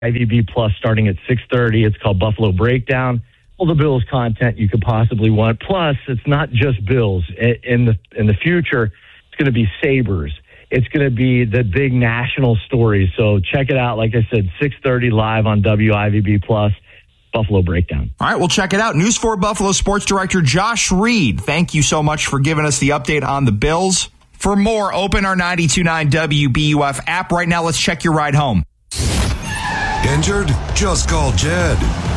IVB Plus starting at 6:30. It's called Buffalo Breakdown. All the Bills content you could possibly want. Plus, it's not just Bills. In the future, it's going to be Sabres. It's going to be the big national stories. So check it out. Like I said, 6:30 live on WIVB Plus, Buffalo Breakdown. All right, we'll check it out. News 4 Buffalo Sports Director Josh Reed, thank you so much for giving us the update on the Bills. For more, open our 92.9 WBUF app right now. Let's check your ride home. Injured? Just call Jed.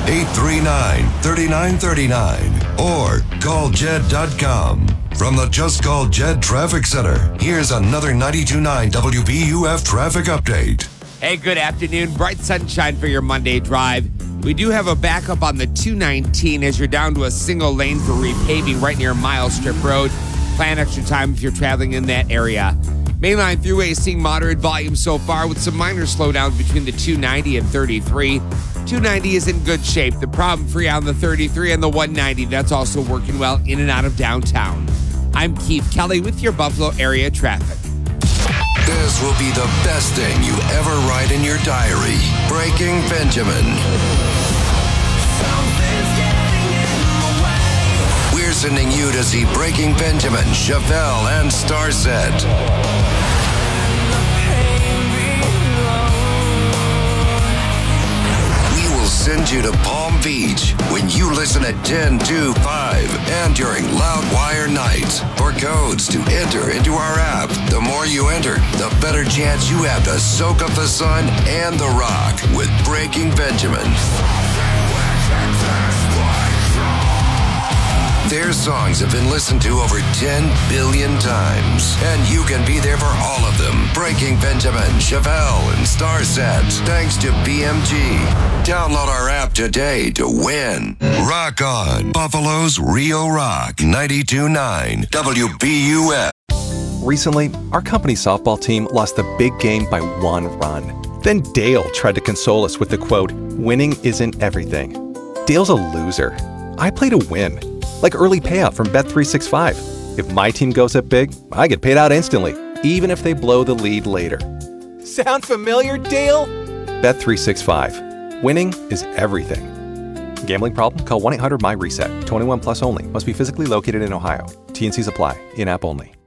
839-3939 or call Jed.com. From the Just Call Jed Traffic Center, here's another 92.9 WBUF traffic update. Hey, good afternoon. Bright sunshine for your Monday drive. We do have a backup on the 219 as you're down to a single lane for repaving right near Miles Strip Road. Plan extra time if you're traveling in that area. Mainline Thruway is seeing moderate volume so far with some minor slowdowns between the 290 and 33. 290 is in good shape. The problem free on the 33 and the 190. That's also working well in and out of downtown. I'm Keith Kelly with your Buffalo area traffic. This will be the best thing you ever write in your diary. Breaking Benjamin. We're sending you to see Breaking Benjamin, Chevelle, and Starset. We will send you to Palm Beach when you listen at 10, 2, 5 and during Loudwire nights. For codes to enter into our app, the more you enter, the better chance you have to soak up the sun and the rock with Breaking Benjamin. Their songs have been listened to over 10 billion times, and you can be there for all of them. Breaking Benjamin, Chevelle, and Starset, thanks to BMG. Download our app today to win. Rock on, Buffalo's Rio Rock, 92.9 WBUF. Recently, our company softball team lost the big game by 1 run. Then Dale tried to console us with the quote, "Winning isn't everything." Dale's a loser. I play to win. Like early payout from Bet365. If my team goes up big, I get paid out instantly, even if they blow the lead later. Sound familiar, Dale? Bet365. Winning is everything. Gambling problem? Call 1-800-MY-RESET. 21 plus only. Must be physically located in Ohio. T&Cs apply. In-app only.